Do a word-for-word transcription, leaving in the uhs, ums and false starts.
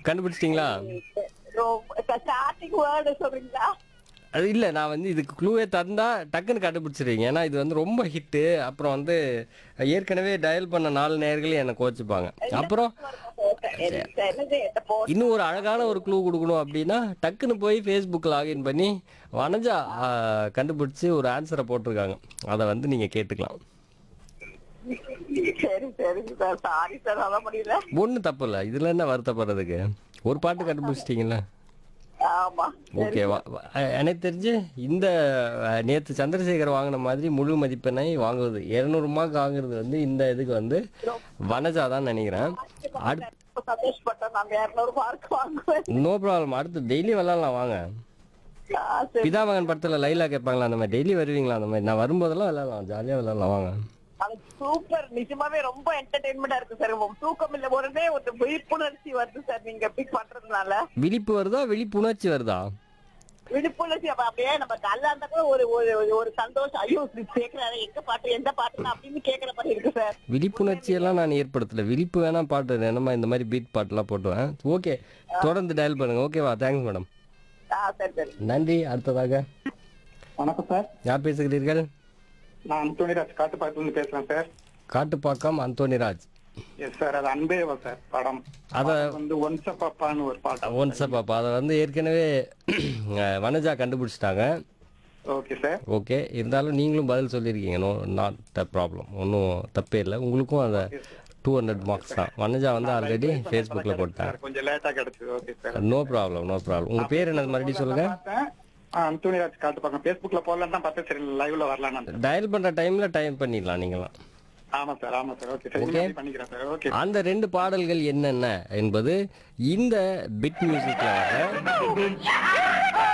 கண்டுபிடிச்சிட்டீங்களா? Starting word சொல்றீங்களா? அது இல்ல, நான் வந்து இதுக்கு க்ளூவே தந்தா டக்குன்னு கண்டுபிடிச்சிருவீங்க. ஏன்னா இது வந்து ரொம்ப ஹிட்டு. அப்புறம் வந்து ஏற்கனவே டயல் பண்ண நாலு நேயர்களே என்ன கோச்சுப்பாங்க. எந்த அப்புறம் பாட்டு வருமா சார்? எனக்கு என்னது எந்த போட்டா? இன்னும் ஒரு அழகான ஒரு க்ளூ குடுக்கணும் அப்படின்னா, டக்குன்னு போய் Facebook லாகின் பண்ணி வனஜா ஆ, கண்டுபிடிச்சு ஒரு ஆன்ஸர போட்டிருக்காங்க. அத வந்து நீங்க கேட்டுக்கலாம். சரி சரிங்க சார். சாரி சார், சொல்ல முடியல. ஒண்ணும் தப்பு இல்ல. இதுல என்ன வருத்தப்படுறதுக்கு? ஒரு பாட்டு கண்டுபிடிச்சிட்டீங்கல்ல. ஆமா. சரி ஓகேவா? சார். வ- அ- எனக்கு தெரிஞ்சு இந்த அ, நேத்து சந்திரசேகர் வாங்கின மாதிரி முழு மதிப்பெண்ணை வாங்குவது இருநூறு மார்க் வாங்குறது வந்து இந்த இதுக்கு வந்து வனஜா தான் நினைக்கிறேன். ஆச்சரியமா அடுத்து சார். ரொம்ப சந்தோஷப்பட்டோம். நாங்க இருநூறு மார்க் வாங்குவேன். No problem. அடுத்து டெய்லி விளாட்லாம் வாங்க. ஆ, சரி. பிதாமகன் படத்துல லைலா கேட்பாங்களா அந்த மாதிரி டெய்லி வருவீங்களா அந்த மாதிரி? நான் வரும்போதெல்லாம் விளாட்லாம், ஜாலியா விளாட்லாம் வாங்க. அது சூப்பர். நிஜமாவே ரொம்ப என்டர்டைன்மெண்டா இருக்கு சார். தூக்கம் இல்ல, உடனே ஒரு விழிப்புணர்ச்சி வருது சார் நீங்க பிக் பண்றதுனால. விழிப்பு வருதா விழிப்புணர்ச்சி வருதா? விழிப்புணர்ச்சி அப்ப அப்படியே நம்ம நல்லா இருந்தா கூட ஒரு ஒரு ஒரு- ஒரு சந்தோஷம். ஐயோ இப்படி கேக்குறாரு, எங்க பாட்டு எந்த பாட்டுன்னு அப்படின்னு கேக்குற மாதிரி இருக்கு சார். விழிப்புணர்ச்சி எல்லாம் நான் ஏற்படுத்தல. விழிப்பு வேணா பாட்டு என்னமா இந்த மாதிரி பீட் பாட்டுலாம் போட்டுவேன். ஓகே, தொடர்ந்து டயல் பண்ணுங்க. ஓகேவா? Thanks madam. ஆ, சரி சரி. நன்றி. அடுத்ததாக வணக்கம் சார். யார் பேசுகிறீர்கள்? நான் அந்தோனிராஜ் காட்டுப்பாக்கத்துல பேசுறேன் sir. Kattupakkam Antonyraj. Yes sir, அது அன்பேவா சார் படம். அத பாட்டு வந்து ஒன்ஸ் பாப்பான்னு ஒரு பாட்டு. ஒன்ஸ் பாப்பா அதை வந்து ஏற்கனவே அஹ், வனஜா கண்டுபிடிச்சிட்டாங்க. Okay sir. ஓகே, இருந்தாலும் நீங்களும் பதில் சொல்லியிருக்கீங்க. No not a problem. ஒன்றும் தப்பே இல்லை. உங்களுக்கும் அந்த டூ ஹண்ட்ரட் மார்க்ஸ் தான். வனஜா வந்து ஆல்ரெடி ஃபேஸ்புக்கில் போட்டாங்க. கொஞ்சம் லேட்டா கிடைச்சது. Okay sir. No problem, no problem. உங்கள் பேர் என்னது மறுபடியும் சொல்லுங்க. பார்த்தேன். ஆ, அந்தோனிராஜ் காட்டுப்பாக்கம் ஃபேஸ்புக்ல போடலாம் தான் பார்த்தேன். சரி லைவ்ல வரலாம். டயல் பண்ணுற டைமில் டைம் பண்ணிடலாம் நீங்களாம். ஆமா சார், ஆமா சார். Okay sir, Okay. இனிமே பண்ணிக்கிறேன் சார். ஓகே. அந்த ரெண்டு பாடல்கள் என்னென்ன என்பது இந்த பிட் மியூசிக்ல வர